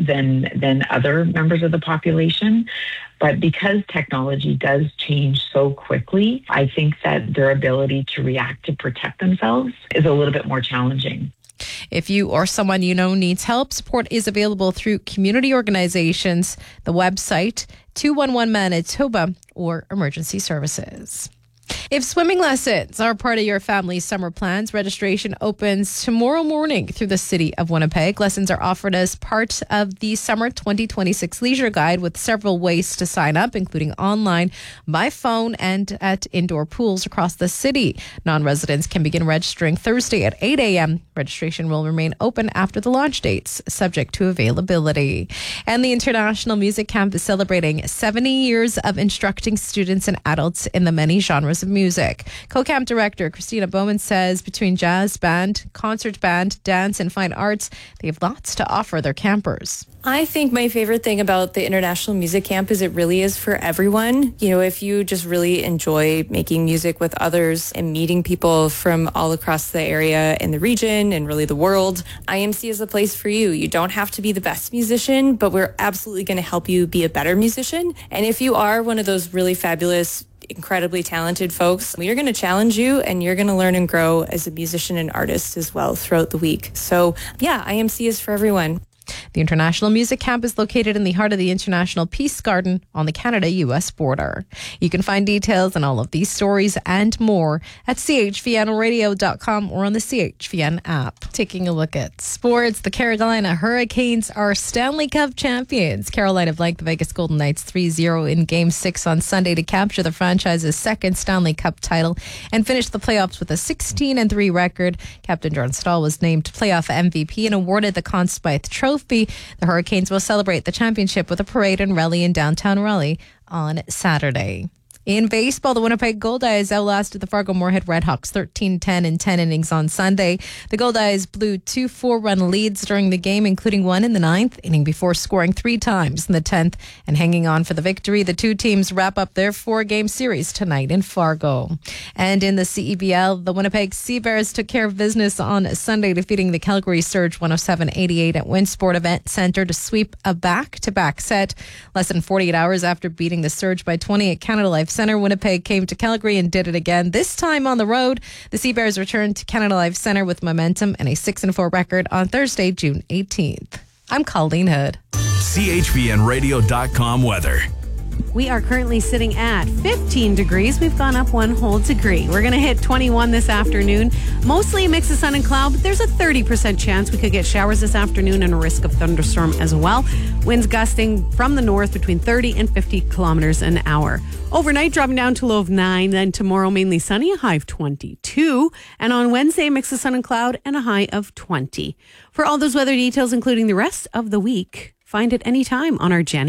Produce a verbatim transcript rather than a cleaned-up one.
than than other members of the population. But because technology does change so quickly, I think that their ability to react to protect themselves is a little bit more challenging. If you or someone you know needs help, support is available through community organizations, the website, two one one Manitoba, or emergency services. If swimming lessons are part of your family's summer plans, registration opens tomorrow morning through the City of Winnipeg. Lessons are offered as part of the Summer twenty twenty-six Leisure Guide with several ways to sign up, including online, by phone, and at indoor pools across the city. Non-residents can begin registering Thursday at eight a.m. Registration will remain open after the launch dates, subject to availability. And the International Music Camp is celebrating seventy years of instructing students and adults in the many genres of music. Co-camp director Christina Bowman says between jazz band, concert band, dance, and fine arts, they have lots to offer their campers. I think my favorite thing about the International Music Camp is it really is for everyone. You know, if you just really enjoy making music with others and meeting people from all across the area and the region and really the world, I M C is a place for you. You don't have to be the best musician, but we're absolutely going to help you be a better musician. And if you are one of those really fabulous, incredibly talented folks, we are going to challenge you and you're going to learn and grow as a musician and artist as well throughout the week. So yeah, I M C is for everyone. The International Music Camp is located in the heart of the International Peace Garden on the Canada-U S border. You can find details on all of these stories and more at c h v n radio dot com or on the C H V N app. Taking a look at sports, the Carolina Hurricanes are Stanley Cup champions. Carolina blanked the Vegas Golden Knights three zero in Game six on Sunday to capture the franchise's second Stanley Cup title and finish the playoffs with a sixteen and three record. Captain Jordan Staal was named playoff M V P and awarded the Conn Smythe Trophy. The Hurricanes will celebrate the championship with a parade and rally in downtown Raleigh on Saturday. In baseball, the Winnipeg Goldeyes outlasted the Fargo-Moorhead Redhawks thirteen ten in ten innings on Sunday. The Goldeyes blew two four-run leads during the game, including one in the ninth inning before scoring three times in the tenth and hanging on for the victory. The two teams wrap up their four-game series tonight in Fargo. And in the C E B L, the Winnipeg Sea Bears took care of business on Sunday, defeating the Calgary Surge one oh seven eighty-eight at Winsport Event Centre to sweep a back-to-back set. Less than forty-eight hours after beating the Surge by twenty at Canada Life Centre, Winnipeg came to Calgary and did it again, this time on the road. The Sea Bears returned to Canada Life Centre with momentum and a six and four record on Thursday, June eighteenth. I'm Colleen Hood. C H V N radio dot com weather. We are currently sitting at fifteen degrees. We've gone up one whole degree. We're going to hit twenty-one this afternoon. Mostly a mix of sun and cloud, but there's a thirty percent chance we could get showers this afternoon and a risk of thunderstorm as well. Winds gusting from the north between thirty and fifty kilometers an hour. Overnight dropping down to a low of nine. Then tomorrow mainly sunny, a high of twenty-two. And on Wednesday, a mix of sun and cloud and a high of twenty. For all those weather details, including the rest of the week, find it anytime on our Jenny